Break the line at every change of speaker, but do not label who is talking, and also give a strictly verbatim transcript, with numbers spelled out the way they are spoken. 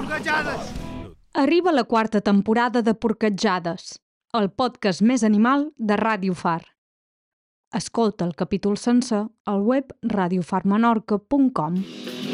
Porquetjades!
Arriba la quarta temporada de Porquetjades, el podcast més animal de Ràdio Far. Escolta el capítol sencer al web radiofar menorca punt com.